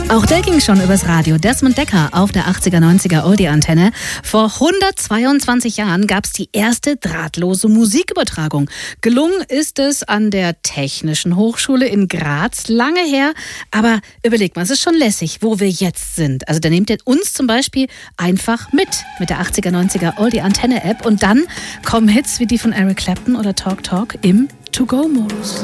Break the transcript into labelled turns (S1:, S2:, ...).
S1: Auch der ging schon übers Radio. Desmond Dekker auf der 80er, 90er Oldie-Antenne. Vor 122 Jahren gab es die erste drahtlose Musikübertragung. Gelungen ist es an der Technischen Hochschule in Graz. Lange her, aber überlegt mal, es ist schon lässig, wo wir jetzt sind. Also da nehmt ihr uns zum Beispiel einfach mit der 80er, 90er Oldie-Antenne-App. Und dann kommen Hits wie die von Eric Clapton oder Talk Talk im To-Go-Modus.